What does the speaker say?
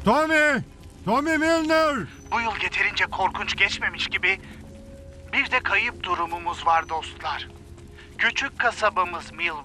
Tommy! Tommy Milner! Bu yıl yeterince korkunç geçmemiş gibi bir de kayıp durumumuz var dostlar. Küçük kasabamız